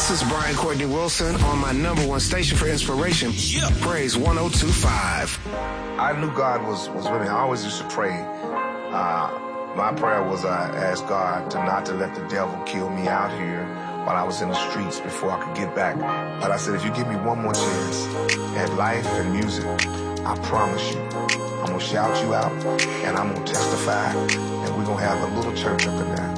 This is Brian Courtney Wilson on my number one station for inspiration, Praise 102.5. I knew God was with me. I always used to pray. My prayer was I asked God not to let the devil kill me out here while I was in the streets before I could get back. But I said, if you give me one more chance at life and music, I promise you, I'm going to shout you out and I'm going to testify and we're going to have a little church up in there.